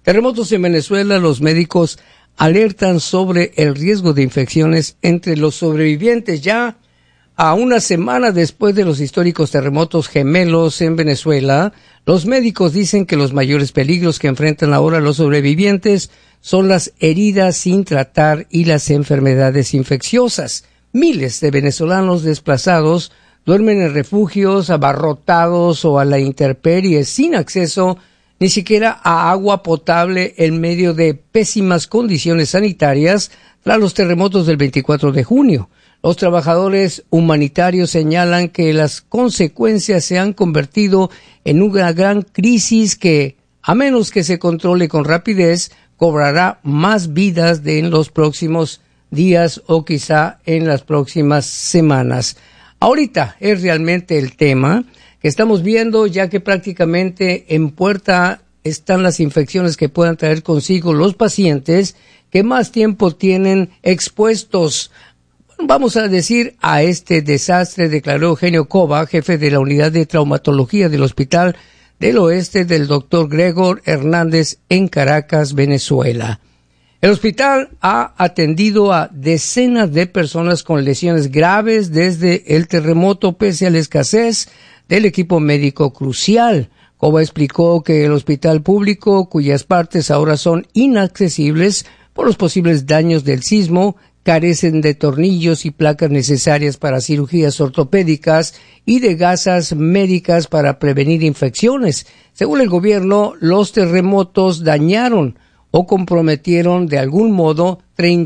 Terremotos en Venezuela, los médicos alertan sobre el riesgo de infecciones entre los sobrevivientes. Ya a una semana después de los históricos terremotos gemelos en Venezuela, los médicos dicen que los mayores peligros que enfrentan ahora los sobrevivientes son las heridas sin tratar y las enfermedades infecciosas. Miles de venezolanos desplazados duermen en refugios abarrotados o a la intemperie sin acceso ni siquiera a agua potable en medio de pésimas condiciones sanitarias tras los terremotos del 24 de junio. Los trabajadores humanitarios señalan que las consecuencias se han convertido en una gran crisis que, a menos que se controle con rapidez, cobrará más vidas en los próximos días o quizá en las próximas semanas. Ahorita es realmente el tema que estamos viendo, ya que prácticamente en puerta están las infecciones que puedan traer consigo los pacientes que más tiempo tienen expuestos, vamos a decir, a este desastre, declaró Eugenio Cova, jefe de la unidad de traumatología del Hospital del Oeste del Dr. Gregor Hernández en Caracas, Venezuela. El hospital ha atendido a decenas de personas con lesiones graves desde el terremoto, pese a la escasez del equipo médico crucial. Cova explicó que el hospital público, cuyas partes ahora son inaccesibles por los posibles daños del sismo, carecen de tornillos y placas necesarias para cirugías ortopédicas y de gasas médicas para prevenir infecciones. Según el gobierno, los terremotos dañaron o comprometieron de algún modo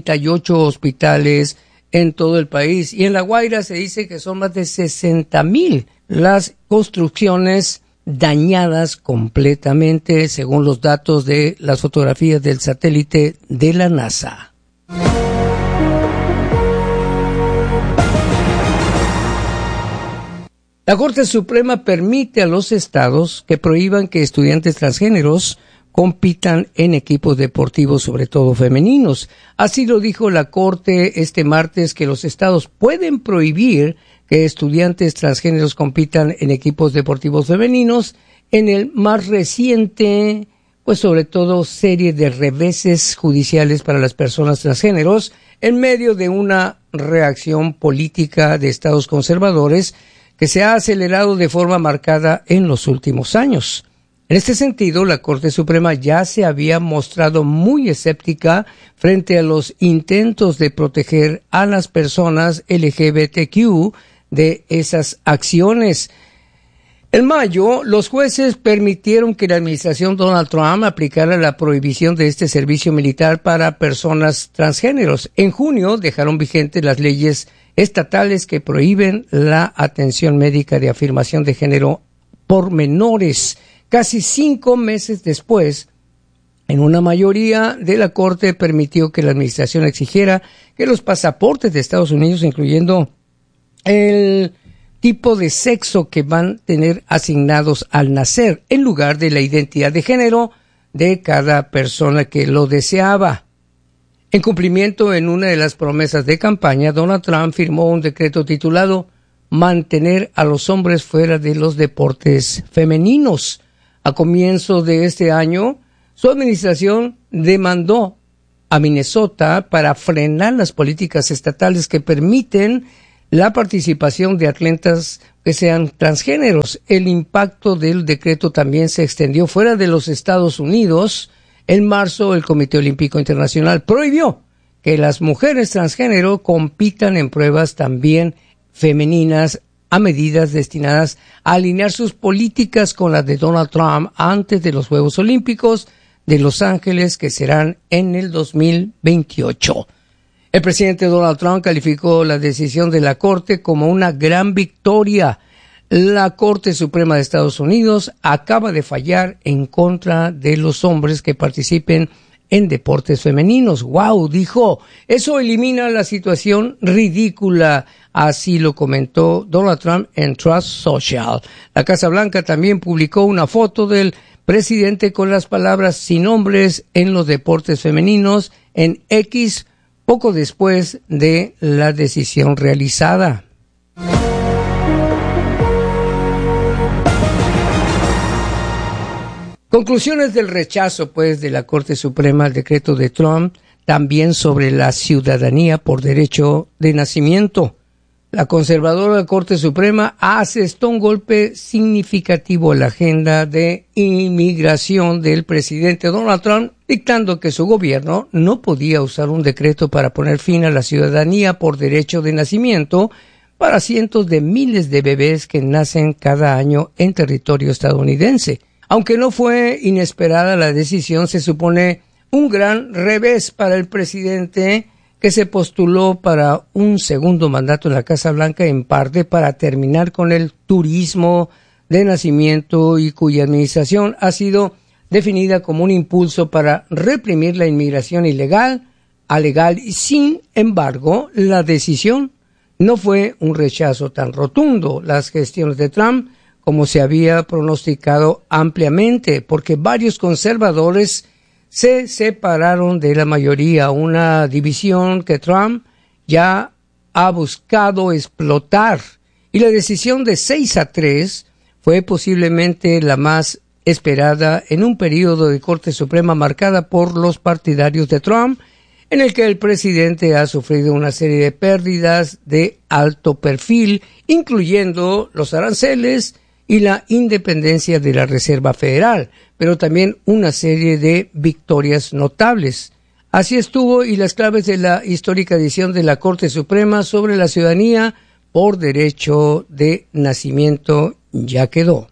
38 hospitales en todo el país. Y en La Guaira se dice que son más de 60,000 las construcciones dañadas completamente, según los datos de las fotografías del satélite de la NASA. La Corte Suprema permite a los estados que prohíban que estudiantes transgéneros compitan en equipos deportivos, sobre todo femeninos. Así lo dijo la Corte este martes, que los estados pueden prohibir que estudiantes transgéneros compitan en equipos deportivos femeninos en el más reciente, pues sobre todo, serie de reveses judiciales para las personas transgéneros en medio de una reacción política de estados conservadores que se ha acelerado de forma marcada en los últimos años. En este sentido, la Corte Suprema ya se había mostrado muy escéptica frente a los intentos de proteger a las personas LGBTQ de esas acciones. En mayo, los jueces permitieron que la administración Donald Trump aplicara la prohibición de este servicio militar para personas transgéneros. En junio, dejaron vigentes las leyes estatales que prohíben la atención médica de afirmación de género por menores. Casi 5 meses después, en una mayoría de la Corte permitió que la administración exigiera que los pasaportes de Estados Unidos, incluyendo el tipo de sexo que van a tener asignados al nacer, en lugar de la identidad de género de cada persona que lo deseaba. En cumplimiento en una de las promesas de campaña, Donald Trump firmó un decreto titulado Mantener a los hombres fuera de los deportes femeninos. A comienzo de este año, su administración demandó a Minnesota para frenar las políticas estatales que permiten la participación de atletas que sean transgéneros. El impacto del decreto también se extendió fuera de los Estados Unidos. En marzo, el Comité Olímpico Internacional prohibió que las mujeres transgénero compitan en pruebas también femeninas a medidas destinadas a alinear sus políticas con las de Donald Trump antes de los Juegos Olímpicos de Los Ángeles, que serán en el 2028. El presidente Donald Trump calificó la decisión de la Corte como una gran victoria. La Corte Suprema de Estados Unidos acaba de fallar en contra de los hombres que participen en deportes femeninos. ¡Wow!, dijo. Eso elimina la situación ridícula. Así lo comentó Donald Trump en Truth Social. La Casa Blanca también publicó una foto del presidente con las palabras sin hombres en los deportes femeninos en X poco después de la decisión realizada. Conclusiones del rechazo, pues, de la Corte Suprema al decreto de Trump, también sobre la ciudadanía por derecho de nacimiento. La conservadora Corte Suprema asestó un golpe significativo a la agenda de inmigración del presidente Donald Trump, dictando que su gobierno no podía usar un decreto para poner fin a la ciudadanía por derecho de nacimiento para cientos de miles de bebés que nacen cada año en territorio estadounidense. Aunque no fue inesperada la decisión, se supone un gran revés para el presidente que se postuló para un segundo mandato en la Casa Blanca, en parte para terminar con el turismo de nacimiento y cuya administración ha sido definida como un impulso para reprimir la inmigración ilegal a legal. Sin embargo, la decisión no fue un rechazo tan rotundo. Las gestiones de Trump, como se había pronosticado ampliamente, porque varios conservadores se separaron de la mayoría, una división que Trump ya ha buscado explotar. Y la decisión de 6-3 fue posiblemente la más esperada en un periodo de Corte Suprema marcada por los partidarios de Trump, en el que el presidente ha sufrido una serie de pérdidas de alto perfil, incluyendo los aranceles y la independencia de la Reserva Federal, pero también una serie de victorias notables. Así estuvo, y las claves de la histórica decisión de la Corte Suprema sobre la ciudadanía por derecho de nacimiento ya quedó.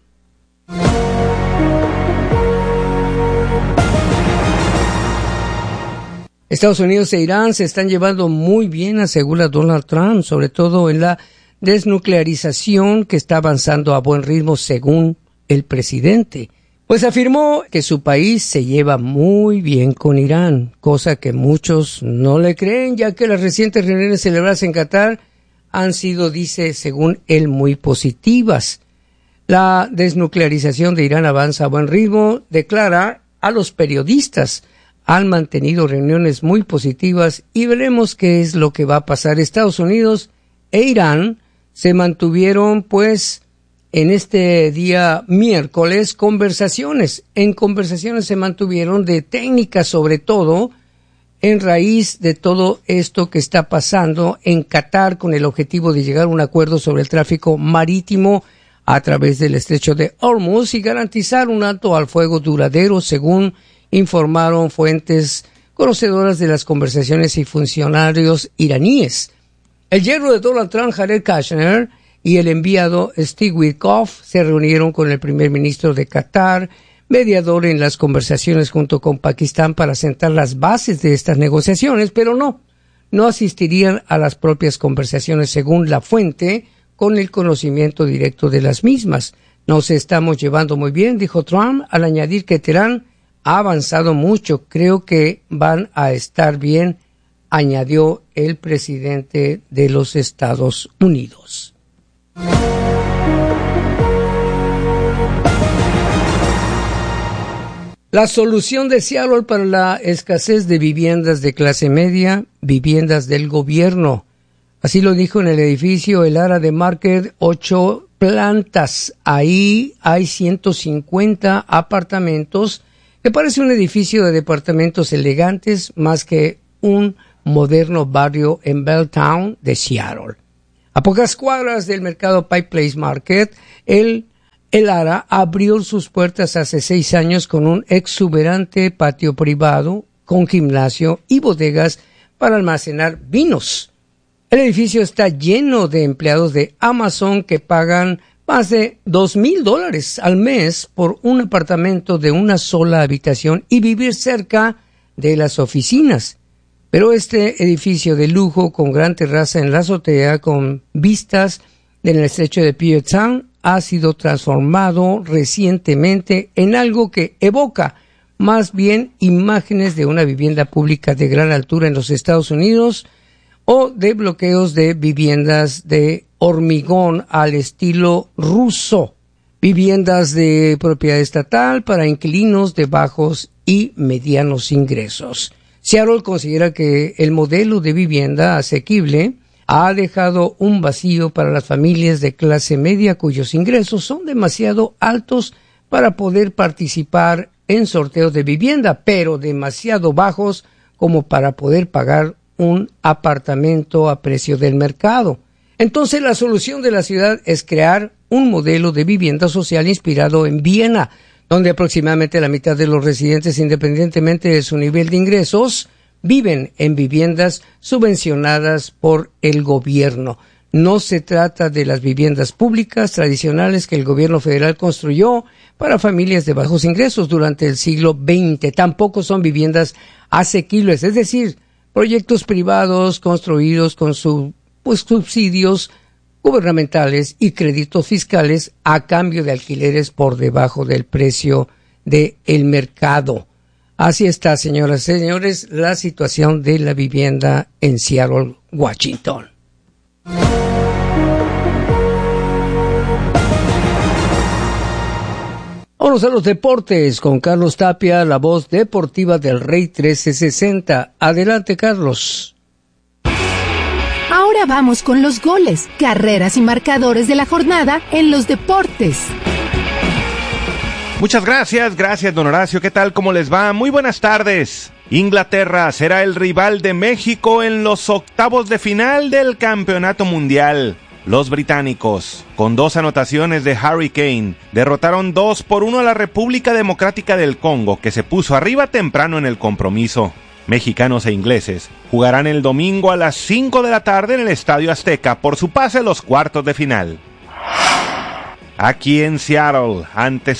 Estados Unidos e Irán se están llevando muy bien, asegura Donald Trump, sobre todo en la desnuclearización que está avanzando a buen ritmo según el presidente. Pues afirmó que su país se lleva muy bien con Irán, cosa que muchos no le creen, ya que las recientes reuniones celebradas en Qatar han sido, dice, según él, muy positivas. La desnuclearización de Irán avanza a buen ritmo, declara a los periodistas. Han mantenido reuniones muy positivas y veremos qué es lo que va a pasar. Estados Unidos e Irán se mantuvieron, pues, en este día miércoles conversaciones. En conversaciones se mantuvieron de técnicas, sobre todo, en raíz de todo esto que está pasando en Qatar, con el objetivo de llegar a un acuerdo sobre el tráfico marítimo a través del estrecho de Hormuz y garantizar un alto al fuego duradero, según informaron fuentes conocedoras de las conversaciones y funcionarios iraníes. El yerno de Donald Trump, Jared Kushner, y el enviado Steve Witkoff se reunieron con el primer ministro de Qatar, mediador en las conversaciones junto con Pakistán para sentar las bases de estas negociaciones, pero no asistirían a las propias conversaciones, según la fuente, con el conocimiento directo de las mismas. Nos estamos llevando muy bien, dijo Trump, al añadir que Teherán ha avanzado mucho. Creo que van a estar bien, añadió el presidente de los Estados Unidos. La solución de Seattle para la escasez de viviendas de clase media, viviendas del gobierno. Así lo dijo en el edificio El Ara de Market, 8 plantas. Ahí hay 150 apartamentos, que parece un edificio de departamentos elegantes más que un moderno barrio en Belltown de Seattle. A pocas cuadras del mercado Pike Place Market, el Ara abrió sus puertas hace 6 años con un exuberante patio privado, con gimnasio y bodegas para almacenar vinos. El edificio está lleno de empleados de Amazon que pagan más de $2,000 al mes por un apartamento de una sola habitación y vivir cerca de las oficinas. Pero este edificio de lujo con gran terraza en la azotea con vistas en el estrecho de Puget Sound ha sido transformado recientemente en algo que evoca más bien imágenes de una vivienda pública de gran altura en los Estados Unidos o de bloqueos de viviendas de hormigón al estilo ruso, viviendas de propiedad estatal para inquilinos de bajos y medianos ingresos. Seattle considera que el modelo de vivienda asequible ha dejado un vacío para las familias de clase media cuyos ingresos son demasiado altos para poder participar en sorteos de vivienda, pero demasiado bajos como para poder pagar un apartamento a precio del mercado. Entonces la solución de la ciudad es crear un modelo de vivienda social inspirado en Viena, donde aproximadamente la mitad de los residentes, independientemente de su nivel de ingresos, viven en viviendas subvencionadas por el gobierno. No se trata de las viviendas públicas tradicionales que el gobierno federal construyó para familias de bajos ingresos durante el siglo XX. Tampoco son viviendas asequibles, es decir, proyectos privados construidos con subsidios gubernamentales y créditos fiscales a cambio de alquileres por debajo del precio del mercado. Así está, señoras y señores, la situación de la vivienda en Seattle, Washington. Vamos a los deportes con Carlos Tapia, la voz deportiva del Rey 1360. Adelante, Carlos. Ahora vamos con los goles, carreras y marcadores de la jornada en los deportes. Muchas gracias don Horacio. ¿Qué tal? ¿Cómo les va? Muy buenas tardes. Inglaterra será el rival de México en los octavos de final del Campeonato Mundial. Los británicos, con 2 anotaciones de Harry Kane, derrotaron 2-1 a la República Democrática del Congo, que se puso arriba temprano en el compromiso. Mexicanos e ingleses jugarán el domingo a las 5 de la tarde en el Estadio Azteca por su pase a los cuartos de final. Aquí en Seattle, ante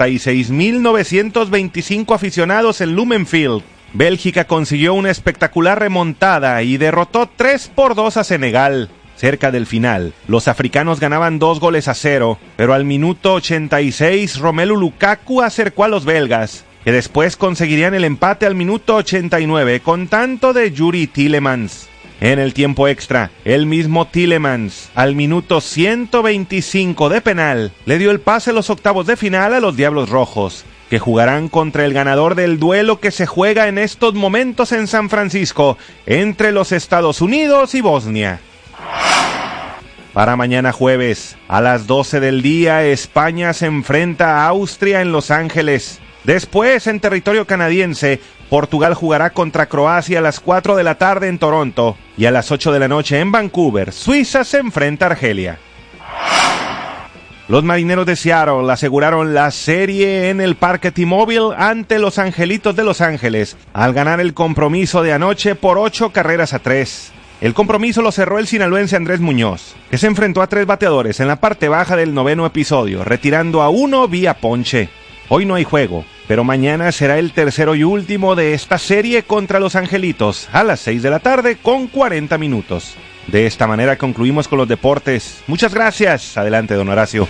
66,925 aficionados en Lumen Field, Bélgica consiguió una espectacular remontada y derrotó 3-2 a Senegal. Cerca del final, los africanos ganaban 2-0, pero al minuto 86 Romelu Lukaku acercó a los belgas, que después conseguirían el empate al minuto 89 con tanto de Yuri Tielemans. En el tiempo extra, el mismo Tielemans, al minuto 125 de penal, le dio el pase a los octavos de final a los Diablos Rojos, que jugarán contra el ganador del duelo que se juega en estos momentos en San Francisco, entre los Estados Unidos y Bosnia. Para mañana jueves, a las 12 del día, España se enfrenta a Austria en Los Ángeles. Después, en territorio canadiense, Portugal jugará contra Croacia a las 4 de la tarde en Toronto. Y a las 8 de la noche en Vancouver, Suiza se enfrenta a Argelia. Los Marineros de Seattle aseguraron la serie en el Parque T-Mobile ante los Angelitos de Los Ángeles, al ganar el compromiso de anoche por 8-3. El compromiso lo cerró el sinaloense Andrés Muñoz, que se enfrentó a 3 bateadores en la parte baja del 9º episodio, retirando a 1 vía ponche. Hoy no hay juego, pero mañana será el tercero y último de esta serie contra los Angelitos, a las 6 de la tarde con 40 minutos. De esta manera concluimos con los deportes. Muchas gracias. Adelante, don Horacio.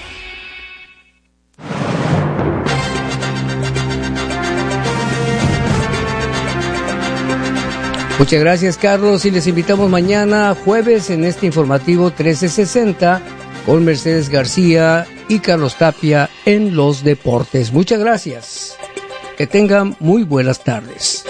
Muchas gracias, Carlos, y les invitamos mañana jueves en este informativo 1360 con Mercedes García y Carlos Tapia en los deportes. Muchas gracias. Que tengan muy buenas tardes.